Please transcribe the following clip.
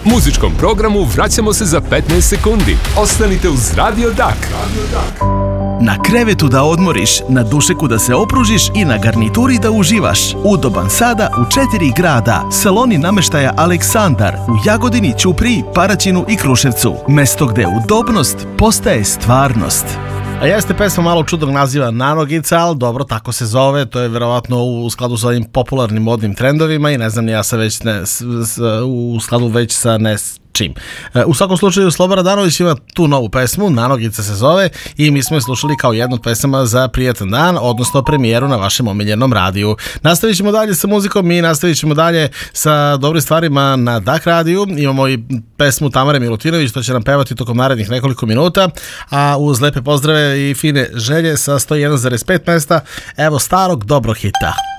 Muzičkom programu vraćamo se za 15 sekundi. Ostanite uz Radio Dak. Na krevetu da odmoriš, na dušeku da se opružiš i na garnituri da uživaš. Udoban sada u 4 grada. Saloni namještaja Aleksandar u Jagodini, Ćupriji, Paraćinu i Kruševcu. Mesto gde udobnost postaje stvarnost. A jeste pesma malo čudnog naziva Nanogica, ali dobro, tako se zove, to je verovatno u skladu sa ovim popularnim modnim trendovima i ne znam, ja sam već u skladu već sa čim. U svakom slučaju, Slobodan Radanović ima tu novu pesmu, Nanogica se zove, i mi smo je slušali kao jednu od pesama za prijatan dan, odnosno premijeru na vašem omiljenom radiju. Nastavit ćemo dalje sa muzikom i nastavit ćemo dalje sa dobrim stvarima na Dak radiju. Imamo i pesmu Tamare Milutinović, to će nam pevati tokom narednih nekoliko minuta, a uz lepe pozdrave i fine želje sa 101,5 mesta, evo starog dobrog hita.